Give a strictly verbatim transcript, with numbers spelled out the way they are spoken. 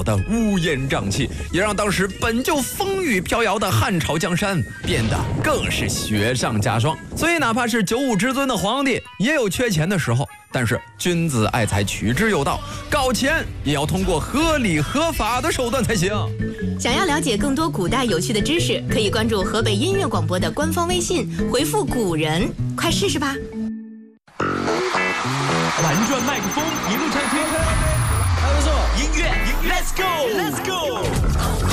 的乌烟瘴气，也让当时本就风雨飘摇的汉朝江山变得更是雪上加霜。所以哪怕是九五之尊的皇帝，也有缺钱的时候。但是君子爱财，取之有道，搞钱也要通过合理合法的手段才行。 想要了解更多古代有趣的知识，可以关注河北音乐广播的官方微信，回复古人，快试试吧。 玩转麦克风，一路畅听。还不错，音乐，音乐 ，Let's go，Let's go。